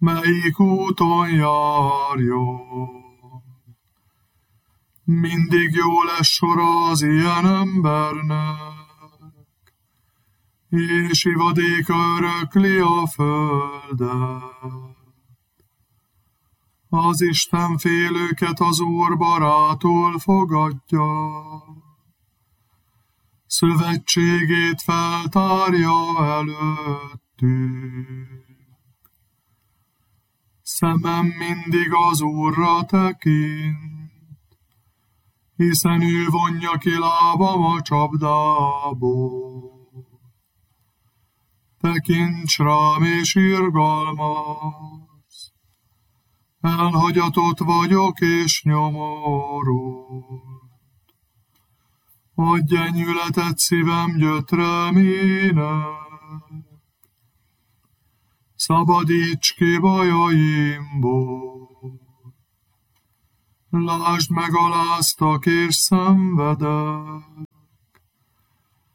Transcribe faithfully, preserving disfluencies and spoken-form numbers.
melyik úton járjon. Mindig jó lesz sora az ilyen embernek, és ivadéka örökli a földet. Az Isten félőket az Úr barátul fogadja, szövetségét feltárja előttük. Szemem mindig az Úrra tekint, hiszen ő vonja ki lábam a csapdából. Tekints rám és irgalmaz, elhagyatott vagyok és nyomorult. Adj enyhületet szívem gyötrelmének, szabadíts ki bajaimból. Lásd, megaláztak és szenvedek,